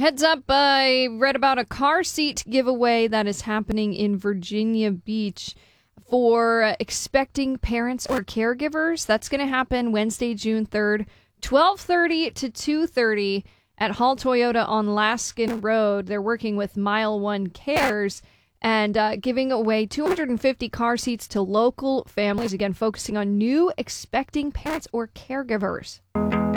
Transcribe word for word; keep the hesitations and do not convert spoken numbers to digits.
Heads up, I read about a car seat giveaway that is happening in Virginia Beach for expecting parents or caregivers. That's going to happen Wednesday, June third, twelve thirty to two thirty at Hall Toyota on Laskin Road. They're working with Mile One Cares and uh, giving away two hundred fifty car seats to local families, again, focusing on new expecting parents or caregivers.